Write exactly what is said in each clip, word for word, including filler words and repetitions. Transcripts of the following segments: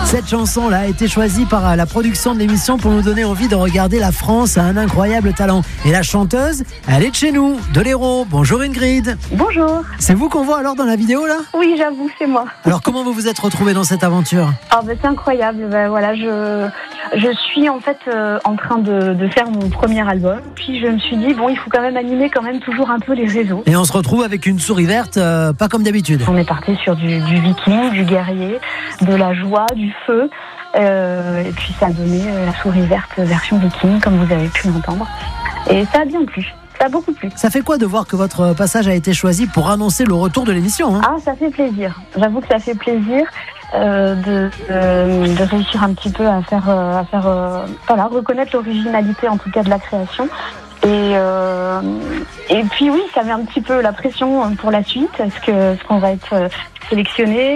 Cette chanson-là a été choisie par la production de l'émission pour nous donner envie de regarder La France a un incroyable talent. Et la chanteuse, elle est de chez nous, de l'Hérault. Bonjour Ingrid. Bonjour. C'est vous qu'on voit alors dans la vidéo là ? Oui, j'avoue, c'est moi. Alors comment vous vous êtes retrouvée dans cette aventure ? Ah ben, c'est incroyable. Ben, voilà, je, je suis en fait euh, en train de, de faire mon premier album. Puis je me suis dit, bon, il faut quand même animer quand même toujours un peu les réseaux. Et on se retrouve avec une souris verte, euh, pas comme d'habitude. On est parti sur du, du viking, du guerrier, de la joie, du feu. Euh, et puis ça a donné euh, la souris verte version viking, comme vous avez pu l'entendre. Et ça a bien plu. Ça a beaucoup plu. Ça fait quoi de voir que votre passage a été choisi pour annoncer le retour de l'émission, hein ? Ah, ça fait plaisir. J'avoue que ça fait plaisir euh, de, de, de réussir un petit peu à faire, à faire euh, voilà, reconnaître l'originalité en tout cas de la création. Et, euh, et puis oui, ça met un petit peu la pression pour la suite. Est-ce que est-ce qu'on va être sélectionné ?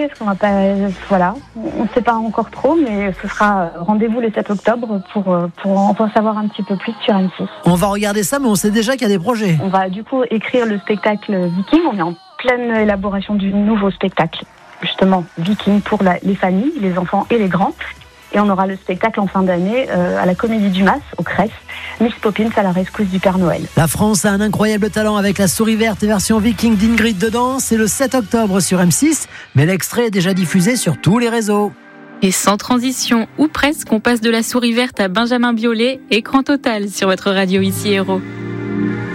Est-ce qu'on va pas, voilà, on ne sait pas encore trop, mais ce sera rendez-vous le sept octobre pour pour en savoir un petit peu plus sur M six. On va regarder ça, mais on sait déjà qu'il y a des projets. On va du coup écrire le spectacle Viking. On est en pleine élaboration du nouveau spectacle, justement Viking pour la, les familles, les enfants et les grands. Et on aura le spectacle en fin d'année euh, à la Comédie du Mas, au Cress, Miss Poppins à la rescousse du Père Noël. La France a un incroyable talent avec la souris verte version viking d'Ingrid dedans. C'est le sept octobre sur M six, mais l'extrait est déjà diffusé sur tous les réseaux. Et sans transition, ou presque, on passe de la souris verte à Benjamin Biolay, écran total sur votre radio ici Hérault.